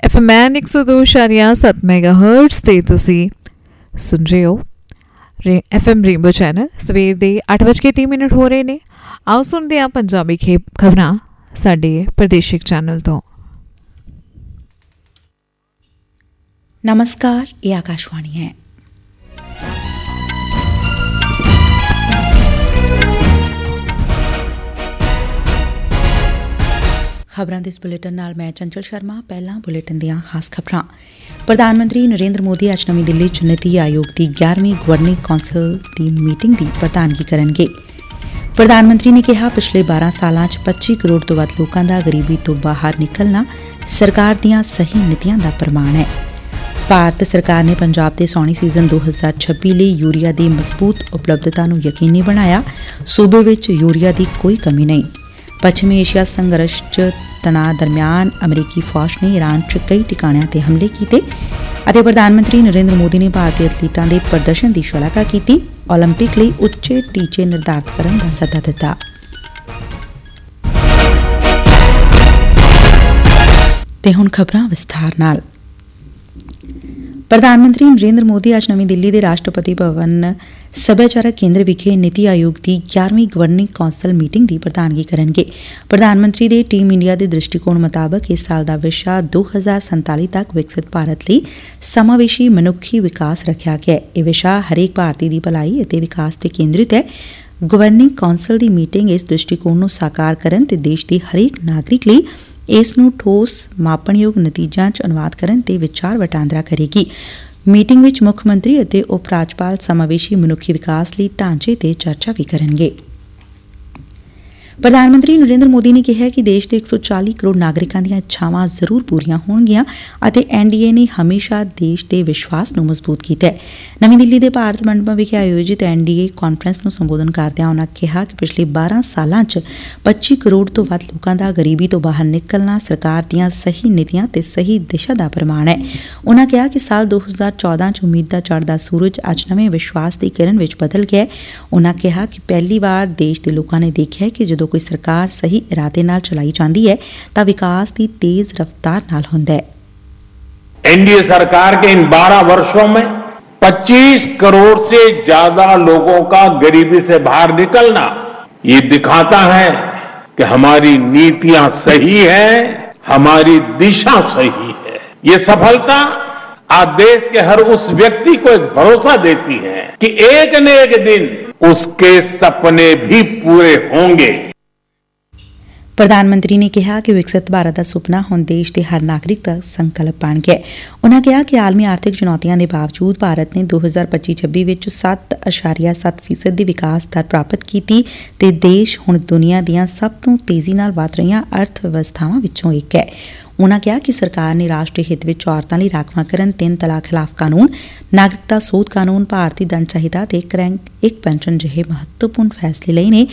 FM 102.7 MHz ਤੇ ਤੁਸੀਂ ਸੁਣ ਰਹੇ ਹੋ FM ਰੇਨਬੋ ਚੈਨਲ। ਸਵੇਰ ਦੇ 8:30 ਹੋ ਰਹੇ ਨੇ। ਆਓ ਸੁਣਦੇ ਹਾਂ ਪੰਜਾਬੀ ਖਬਰਾਂ ਸਾਡੇ ਪ੍ਰਦੇਸ਼ਿਕ ਚੈਨਲ ਤੋਂ। नमस्कार, ये आकाशवाणी है। खबरां दे इस बुलेटिन नाल मैं चंचल शर्मा। पहला बुलेटिन दियां खास खबरां। प्रधानमंत्री नरेंद्र मोदी अज नवीं दिल्ली च नीति आयोग की 11वीं गवर्निंग कौंसल की मीटिंग की प्रधानगी करनगे। प्रधानमंत्री ने कहा, पिछले 12 सालां च 25 करोड़ तो वध लोकां दा गरीबी तो बाहर निकलना सरकार दियां सही नीतियां दा प्रमाण है। ਭਾਰਤ ਸਰਕਾਰ ਨੇ ਪੰਜਾਬ ਦੇ ਸੌਣੀ ਸੀਜ਼ਨ 2026 ਲਈ ਯੂਰੀਆ ਦੀ ਮਜ਼ਬੂਤ ਉਪਲਬਧਤਾ ਨੂੰ ਯਕੀਨੀ ਬਣਾਇਆ। ਸੂਬੇ ਵਿੱਚ ਯੂਰੀਆ ਦੀ ਕੋਈ ਕਮੀ ਨਹੀਂ। ਪੱਛਮੀ ਏਸ਼ੀਆ ਸੰਘਰਸ਼ 'ਚ ਤਣਾਅ ਦਰਮਿਆਨ ਅਮਰੀਕੀ ਫੌਜ ਨੇ ਈਰਾਨ 'ਚ ਕਈ ਟਿਕਾਣਿਆਂ ਤੇ ਹਮਲੇ ਕੀਤੇ ਅਤੇ ਪ੍ਰਧਾਨ ਮੰਤਰੀ ਨਰਿੰਦਰ ਮੋਦੀ ਨੇ ਭਾਰਤੀ ਐਥਲੀਟਾਂ ਦੇ ਪ੍ਰਦਰਸ਼ਨ ਦੀ ਸ਼ਲਾਘਾ ਕੀਤੀ। ਓਲੰਪਿਕ ਲਈ ਉੱਚੇ ਟੀਚੇ ਨਿਰਧਾਰਤ ਕਰਨ ਦਾ ਸੱਦਾ ਦਿੱਤਾ। ਤੇ ਹੁਣ ਖਬਰਾਂ ਵਿਸਥਾਰ ਨਾਲ। ਪ੍ਰਧਾਨ ਮੰਤਰੀ ਨਰਿੰਦਰ ਮੋਦੀ ਅੱਜ ਨਵੀਂ ਦਿੱਲੀ ਦੇ ਰਾਸ਼ਟਰਪਤੀ ਭਵਨ ਸੱਭਿਆਚਾਰਕ ਕੇਂਦਰ ਵਿਖੇ ਨੀਤੀ ਆਯੋਗ ਦੀ 11ਵੀਂ ਗਵਰਨਿੰਗ ਕੌਂਸਲ ਮੀਟਿੰਗ ਦੀ ਪ੍ਰਧਾਨਗੀ ਕਰਨਗੇ। ਪ੍ਰਧਾਨ ਮੰਤਰੀ ਦੇ ਟੀਮ ਇੰਡੀਆ ਦੇ ਦ੍ਰਿਸ਼ਟੀਕੋਣ ਮੁਤਾਬਕ ਇਸ ਸਾਲ ਦਾ ਵਿਸ਼ਾ 2047 ਤੱਕ ਵਿਕਸਿਤ ਭਾਰਤ ਲਈ ਸਮਾਵੇਸ਼ੀ ਮਨੁੱਖੀ ਵਿਕਾਸ ਰੱਖਿਆ ਗਿਆ। ਇਹ ਵਿਸ਼ਾ ਹਰੇਕ ਭਾਰਤੀ ਦੀ ਭਲਾਈ ਅਤੇ ਵਿਕਾਸ ਤੇ ਕੇਂਦਰਿਤ ਹੈ। ਗਵਰਨਿੰਗ ਕੌਂਸਲ ਦੀ ਮੀਟਿੰਗ ਇਸ ਦ੍ਰਿਸ਼ਟੀਕੋਣ ਨੂੰ ਸਾਕਾਰ ਕਰਨ ਤੇ ਦੇਸ਼ ਦੇ ਹਰੇਕ ਨਾਗਰਿਕ ਲਈ ਇਸ ਨੂੰ ਠੋਸ ਮਾਪਣਯੋਗ ਨਤੀਜਿਆਂ 'ਚ ਅਨੁਵਾਦ ਕਰਨ ਤੇ ਵਿਚਾਰ ਵਟਾਂਦਰਾ ਕਰੇਗੀ। ਮੀਟਿੰਗ ਵਿੱਚ ਮੁੱਖ ਮੰਤਰੀ ਅਤੇ ਉਪ ਰਾਜਪਾਲ ਸਮਾਵੇਸ਼ੀ ਮਨੁੱਖੀ ਵਿਕਾਸ ਲਈ ਢਾਂਚੇ ਤੇ ਚਰਚਾ ਵੀ ਕਰਨਗੇ। ਪ੍ਰਧਾਨ ਮੰਤਰੀ ਨਰਿੰਦਰ ਮੋਦੀ ਨੇ ਕਿਹਾ ਕਿ ਦੇਸ਼ ਦੇ 140 ਕਰੋੜ ਨਾਗਰਿਕਾਂ ਦੀਆਂ ਇੱਛਾਵਾਂ ਜ਼ਰੂਰ ਪੂਰੀਆਂ ਹੋਣਗੀਆਂ ਅਤੇ ਐਨਡੀਏ ਨੇ ਹਮੇਸ਼ਾ ਦੇਸ਼ ਦੇ ਵਿਸ਼ਵਾਸ ਨੂੰ ਮਜ਼ਬੂਤ ਕੀਤਾ ਹੈ। ਨਵੀਂ ਦਿੱਲੀ ਦੇ ਭਾਰਤ ਮੰਡਪਮ ਵਿਖੇ ਆਯੋਜਿਤ ਐਨਡੀਏ ਕਾਨਫਰੰਸ ਨੂੰ ਸੰਬੋਧਨ ਕਰਦਿਆਂ ਉਨ੍ਹਾਂ ਕਿਹਾ ਕਿ ਪਿਛਲੇ 12 ਸਾਲਾਂ 'ਚ 25 ਕਰੋੜ ਤੋਂ ਵੱਧ ਲੋਕਾਂ ਦਾ ਗਰੀਬੀ ਤੋਂ ਬਾਹਰ ਨਿਕਲਣਾ ਸਰਕਾਰ ਦੀਆਂ ਸਹੀ ਨੀਤੀਆਂ ਤੇ ਸਹੀ ਦਿਸ਼ਾ ਦਾ ਪ੍ਰਮਾਣ ਹੈ। ਉਨ੍ਹਾਂ ਕਿਹਾ ਕਿ ਸਾਲ 2014 'ਚ ਉਮੀਦ ਦਾ ਚੜ੍ਹਦਾ ਸੂਰਜ ਅੱਜ ਨਵੇਂ ਵਿਸ਼ਵਾਸ ਦੀ ਕਿਰਨ ਵਿੱਚ ਬਦਲ ਗਿਆ। ਉਨ੍ਹਾਂ ਕਿਹਾ ਕਿ ਪਹਿਲੀ ਵਾਰ ਦੇਸ਼ ਦੇ ਲੋਕਾਂ ਨੇ ਦੇਖਿਆ ਕਿ ਜਦੋਂ ਕੋਈ ਸਰਕਾਰ ਸਹੀ ਇਰਾਦੇ ਨਾਲ ਚਲਾਈ ਜਾਂਦੀ है ਤਾਂ विकास की तेज रफ्तार नाल होता है। एनडीए सरकार के इन 12 वर्षों में 25 करोड़ से ज्यादा लोगों का गरीबी से बाहर निकलना ये दिखाता है कि हमारी नीतियां सही है, हमारी दिशा सही है। ये सफलता आज देश के हर उस व्यक्ति को एक भरोसा देती है कि एक न एक दिन उसके सपने भी पूरे होंगे। ਪ੍ਰਧਾਨ ਮੰਤਰੀ ਨੇ ਕਿਹਾ ਕਿ ਵਿਕਸਿਤ ਭਾਰਤ ਦਾ ਸੁਪਨਾ ਹੁਣ ਦੇਸ਼ ਦੇ ਹਰ ਨਾਗਰਿਕ ਦਾ ਸੰਕਲਪ ਬਣ ਗਿਆ। ਉਨ੍ਹਾਂ ਕਿਹਾ ਕਿ ਆਲਮੀ ਆਰਥਿਕ ਚੁਣੌਤੀਆਂ ਦੇ ਬਾਵਜੂਦ ਭਾਰਤ ਨੇ 2025-26 ਵਿੱਚ 7.7% ਦੀ ਵਿਕਾਸ ਦਰ ਪ੍ਰਾਪਤ ਕੀਤੀ ਤੇ ਦੇਸ਼ ਹੁਣ ਦੁਨੀਆ ਦੀਆਂ ਸਭ ਤੋਂ ਤੇਜ਼ੀ ਨਾਲ ਵਧ ਰਹੀਆਂ ਅਰਥ ਵਿਵਸਥਾਵਾਂ ਵਿੱਚੋਂ ਇੱਕ ਹੈ। ਉਨ੍ਹਾਂ ਕਿਹਾ ਕਿ ਸਰਕਾਰ ਨੇ ਰਾਸ਼ਟਰੀ ਹਿੱਤ ਵਿੱਚ ਔਰਤਾਂ ਲਈ ਰਾਖਵਾਂਕਰਨ, 3 ਤਲਾਕ ਖਿਲਾਫ਼ ਕਾਨੂੰਨ, ਨਾਗਰਿਕਤਾ ਸੋਧ ਕਾਨੂੰਨ, ਭਾਰਤੀ ਦੰਡ ਸੰਹਿਤਾ ਤੇ ਇੱਕ ਰੈਂਕ ਇੱਕ ਪੈਨਸ਼ਨ ਜਿਹੇ ਮਹੱਤਵਪੂਰਨ ਫੈਸਲੇ ਲਏ ਨੇ